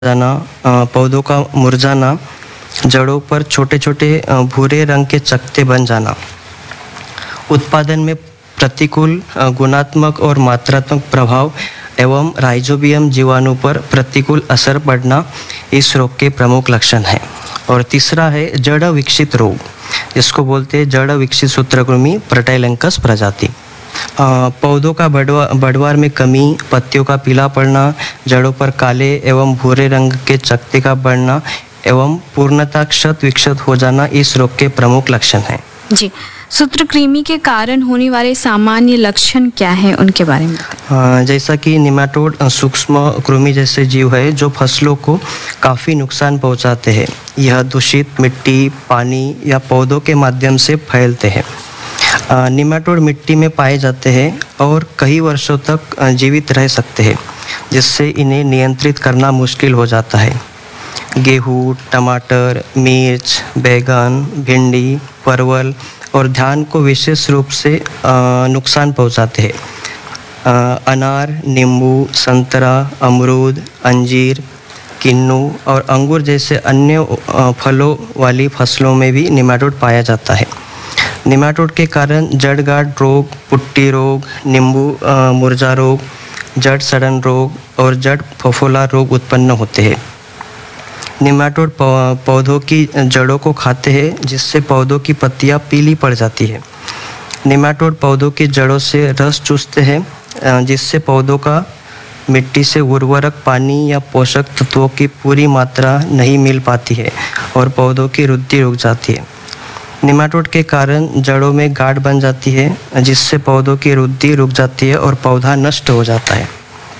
जाना, पौधों का मुरझाना, जड़ों पर छोटे-छोटे भूरे रंग के चकत्ते बन जाना। उत्पादन में प्रतिकूल गुणात्मक और मात्रात्मक प्रभाव एवं राइजोबियम जीवाणु पर प्रतिकूल असर पड़ना इस रोग के प्रमुख लक्षण हैं। और तीसरा है जड़ विकसित रोग, जिसको बोलते हैं जड़ विकसित सूत्रकृमि प्रटाइलंकस प्रजाति। पौधों का बढ़वार में कमी, पत्तियों का पीला पड़ना, जड़ों पर काले एवं भूरे रंग के चकत्ते का बढ़ना एवं पूर्णतः क्षत विक्षत हो जाना इस रोग के प्रमुख लक्षण हैं। जी, सूत्रकृमि के कारण होने वाले सामान्य लक्षण क्या हैं, उनके बारे में? जैसा कि निमाटोड सूक्ष्म कृमि जैसे जीव है जो फसलों को काफ़ी नुकसान पहुंचाते हैं। यह दूषित मिट्टी, पानी या पौधों के माध्यम से फैलते हैं। निमाटोड मिट्टी में पाए जाते हैं और कई वर्षों तक जीवित रह सकते हैं, जिससे इन्हें नियंत्रित करना मुश्किल हो जाता है। गेहूँ, टमाटर, मिर्च, बैगन, भिंडी, परवल और धान को विशेष रूप से नुकसान पहुंचाते हैं। अनार, नींबू, संतरा, अमरूद, अंजीर, किन्नू और अंगूर जैसे अन्य फलों वाली फसलों में भी निमाटोड पाया जाता है। निमाटोड के कारण जड़गांठ रोग, पुट्टी रोग, नींबू मुरझा रोग, जड़ सड़न रोग और जड़ फफोला रोग उत्पन्न होते हैं। निमाटोड पौधों की जड़ों को खाते हैं, जिससे पौधों की पत्तियां पीली पड़ जाती है। निमाटोड पौधों की जड़ों से रस चूसते हैं, जिससे पौधों का मिट्टी से उर्वरक, पानी या पोषक तत्वों की पूरी मात्रा नहीं मिल पाती है और पौधों की वृद्धि रुक जाती है। निमाटोड के कारण जड़ों में गांठ बन जाती है, जिससे पौधों की वृद्धि रुक जाती है और पौधा नष्ट हो जाता है।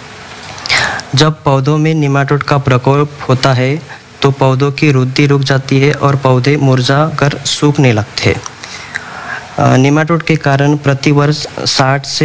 जब पौधों में निमाटोड का प्रकोप होता है तो पौधों की वृद्धि रुक जाती है और पौधे मुरझा कर सूखने लगते हैं। निमाटोड के कारण प्रतिवर्ष 60 से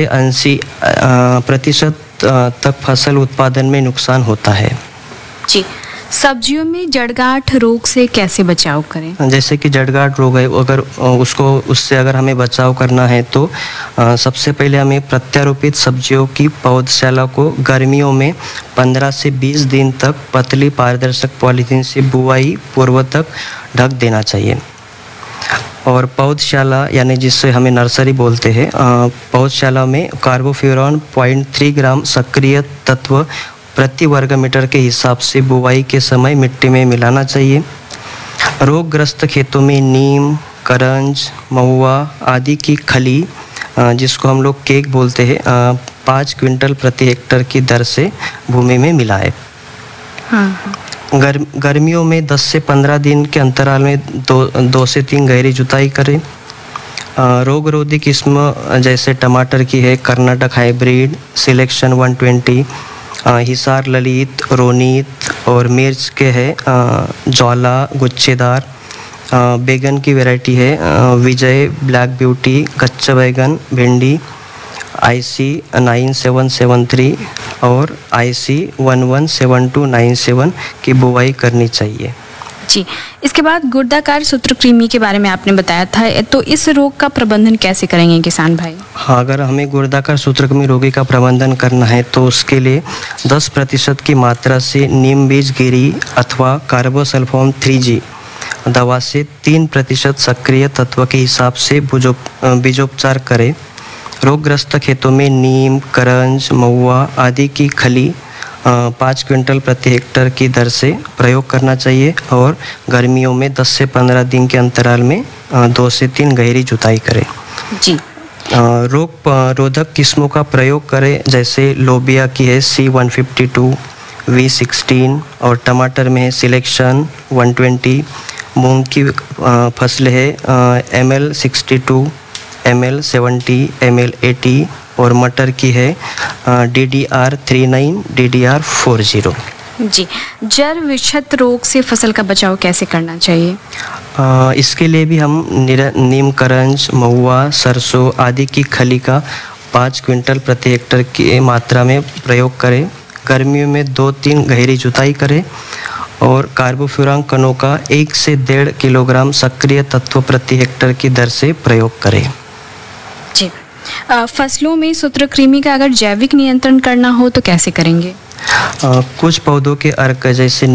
80% तक फसल उत्पादन में नुकसान होता है। जी, सब्जियों में जड़गांठ रोग से कैसे बचाव करें? जैसे कि जड़गांठ रोग है, अगर उससे अगर हमें बचाव करना है तो सबसे पहले हमें प्रत्यारोपित सब्जियों की पौधशाला को गर्मियों में 15 से 20 दिन तक पतली पारदर्शक पॉलीथीन से बुआई पूर्व तक ढक देना चाहिए। और पौधशाला यानी जिससे हमें नर्सरी बोलते हैं, पौधशाला में कार्बोफ्यूरॉन 0.3 ग्राम सक्रिय तत्व प्रति वर्ग मीटर के हिसाब से बुवाई के समय मिट्टी में मिलाना चाहिए। रोगग्रस्त खेतों में नीम, करंज, महुआ आदि की खली, जिसको हम लोग केक बोलते हैं, 5 क्विंटल प्रति हेक्टर की दर से भूमि में मिलाए। गर्मियों में 10 से 15 दिन के अंतराल में 2 से 3 गहरी जुताई करें। रोगरोधी किस्म जैसे टमाटर की है कर्नाटक हाइब्रिड, सिलेक्शन 120, हिसार ललित, रोनीत और मिर्च के है ज्वाला गुच्छेदार। बैगन की वैरायटी है विजय, ब्लैक ब्यूटी, कच्चा बैगन, भिंडी IC 9773 और IC 117297 की बुवाई करनी चाहिए। जी, इसके बाद गुर्दाकार सूत्रकृमि के बारे में आपने बताया था, तो इस रोग का प्रबंधन कैसे करेंगे किसान भाई? हाँ, अगर हमें गुर्दाकार सूत्रकृमि रोगी का प्रबंधन करना है तो उसके लिए 10% की मात्रा से नीम बीज गिरी अथवा कार्बोसल्फोन 3G दवा से 3% सक्रिय तत्व के हिसाब से बीजोपचार करें। रोगग्रस्त खेतों में नीम, करंज, महुआ आदि की खली 5 क्विंटल प्रति हेक्टर की दर से प्रयोग करना चाहिए और गर्मियों में 10 से 15 दिन के अंतराल में 2 से 3 गहरी जुताई करें। जी, रोग रोधक किस्मों का प्रयोग करें, जैसे लोबिया की है C152, V16 और टमाटर में है सिलेक्शन 120। मूंग की फसलें है ML62, ML70, ML80 और मटर की है DDR39, DDR40। जी, जड़ विक्षत रोग से फसल का बचाव कैसे करना चाहिए? इसके लिए भी हम नीम, करंज, महुआ, सरसों आदि की खली का 5 क्विंटल प्रति हेक्टर की मात्रा में प्रयोग करें। गर्मियों में 2-3 गहरी जुताई करें और कार्बोफ्यूरॉन कणों का 1 से 1.5 किलोग्राम सक्रिय तत्व प्रति हेक्टर की दर से प्रयोग करें। जी, फसलों में सूत्रकृमि का अगर जैविक नियंत्रण करना हो तो कैसे करेंगे? कुछ पौधों के अर्क जैसे